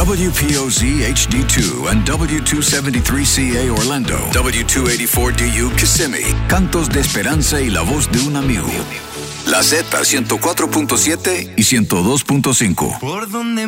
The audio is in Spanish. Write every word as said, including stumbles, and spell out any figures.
W P O Z H D two and W two seventy-three C A Orlando, W two eighty-four D U Kissimmee, cantos de esperanza y la voz de un amigo. La Z ciento cuatro punto siete y ciento dos punto cinco. Por donde